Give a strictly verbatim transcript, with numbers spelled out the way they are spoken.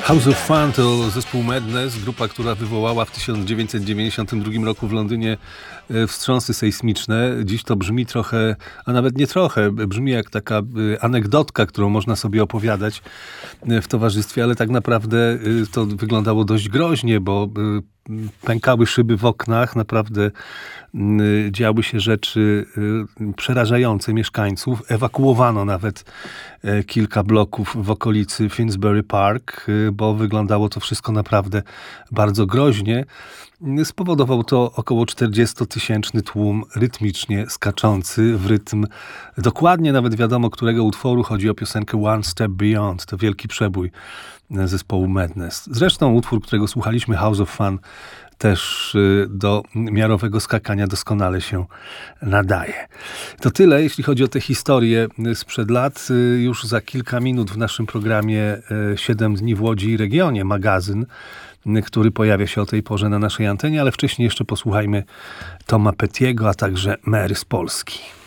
House of Fun to zespół Madness, grupa, która wywołała w tysiąc dziewięćset dziewięćdziesiątym drugim roku w Londynie wstrząsy sejsmiczne. Dziś to brzmi trochę, a nawet nie trochę, brzmi jak taka anegdotka, którą można sobie opowiadać w towarzystwie, ale tak naprawdę to wyglądało dość groźnie, bo pękały szyby w oknach, naprawdę działy się rzeczy przerażające mieszkańców. Ewakuowano nawet kilka bloków w okolicy Finsbury Park, bo wyglądało to wszystko naprawdę bardzo groźnie. Spowodował to około czterdziestotysięczny tłum rytmicznie skaczący w rytm dokładnie nawet wiadomo którego utworu. Chodzi o piosenkę One Step Beyond. To wielki przebój zespołu Madness. Zresztą utwór, którego słuchaliśmy, House of Fun, też do miarowego skakania doskonale się nadaje. To tyle, jeśli chodzi o tę historię sprzed lat. Już za kilka minut w naszym programie siedem dni w Łodzi i regionie, magazyn, który pojawia się o tej porze na naszej antenie, ale wcześniej jeszcze posłuchajmy Toma Pettiego, a także Mary z Polski.